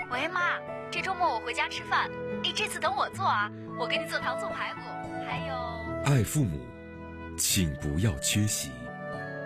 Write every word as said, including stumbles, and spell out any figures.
喂，妈，这周末我回家吃饭，你这次等我做啊，我给你做糖醋排骨，还有…… 爱父母，请不要缺席。